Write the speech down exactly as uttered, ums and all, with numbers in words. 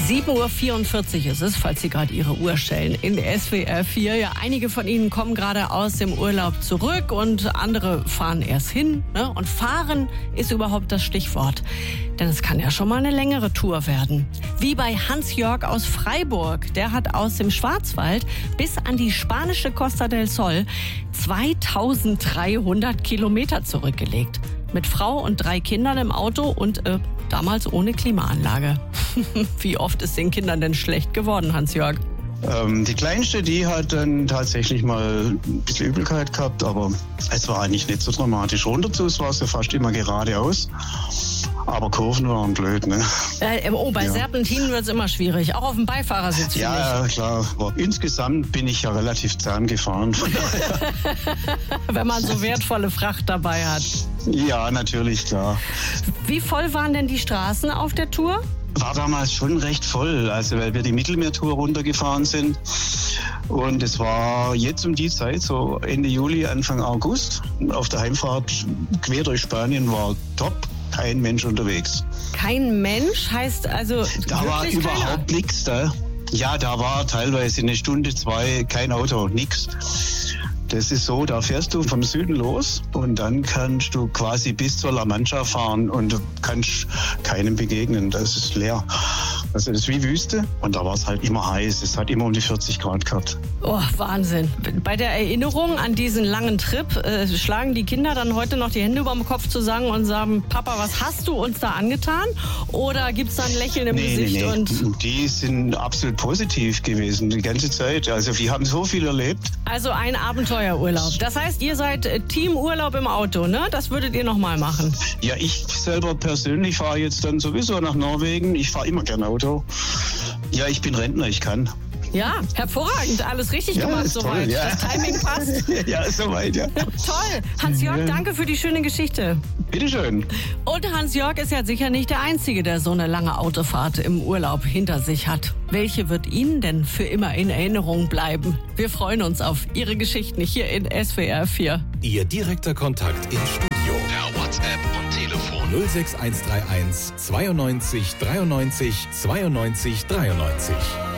sieben Uhr vierundvierzig ist es, falls Sie gerade Ihre Uhr stellen, in S W R vier. Ja, einige von Ihnen kommen gerade aus dem Urlaub zurück und andere fahren erst hin. Ne? Und fahren ist überhaupt das Stichwort. Denn es kann ja schon mal eine längere Tour werden. Wie bei Hans-Jörg aus Freiburg. Der hat aus dem Schwarzwald bis an die spanische Costa del Sol zweitausenddreihundert Kilometer zurückgelegt. Mit Frau und drei Kindern im Auto und äh, damals ohne Klimaanlage. Wie oft ist den Kindern denn schlecht geworden, Hans-Jörg? Ähm, die Kleinste, die hat dann tatsächlich mal ein bisschen Übelkeit gehabt, aber es war eigentlich nicht so dramatisch. Runterzu, es war so fast immer geradeaus. Aber Kurven waren blöd, ne? Äh, oh, bei ja. Serpentinen wird es immer schwierig. Auch auf dem Beifahrersitz. Ja, ja, klar. Aber insgesamt bin ich ja relativ zahm gefahren. Wenn man so wertvolle Fracht dabei hat. Ja, natürlich, klar. Wie voll waren denn die Straßen auf der Tour? War damals schon recht voll, also weil wir die Mittelmeertour runtergefahren sind. Und es war jetzt um die Zeit, so Ende Juli, Anfang August. Auf der Heimfahrt quer durch Spanien war top. Kein Mensch unterwegs. Kein Mensch heißt also da war überhaupt nichts da. Ja, da war teilweise eine Stunde, zwei, kein Auto, nix. Das ist so, da fährst du vom Süden los und dann kannst du quasi bis zur La Mancha fahren und du kannst keinem begegnen. Das ist leer. Also das ist wie Wüste und da war es halt immer heiß. Es hat immer um die vierzig Grad gehabt. Oh, Wahnsinn. Bei der Erinnerung an diesen langen Trip äh, schlagen die Kinder dann heute noch die Hände über dem Kopf zusammen und sagen, Papa, was hast du uns da angetan? Oder gibt es da ein Lächeln im nee, Gesicht? Nee, nee. Und die sind absolut positiv gewesen die ganze Zeit. Also wir haben so viel erlebt. Also ein Abenteuerurlaub. Das heißt, ihr seid Teamurlaub im Auto, ne? Das würdet ihr nochmal machen? Ja, ich selber persönlich fahre jetzt dann sowieso nach Norwegen. Ich fahre immer gerne Auto. Ja, ich bin Rentner, ich kann. Ja, hervorragend. Alles richtig ja, gemacht soweit. Toll, ja. Das Timing passt. Ja, soweit, ja. Toll. Hans-Jörg, danke für die schöne Geschichte. Bitteschön. Und Hans-Jörg ist ja sicher nicht der Einzige, der so eine lange Autofahrt im Urlaub hinter sich hat. Welche wird Ihnen denn für immer in Erinnerung bleiben? Wir freuen uns auf Ihre Geschichten hier in S W R vier. Ihr direkter Kontakt ins Studio. Per WhatsApp und Telefon. null sechs eins drei eins zweiundneunzig dreiundneunzig zweiundneunzig dreiundneunzig.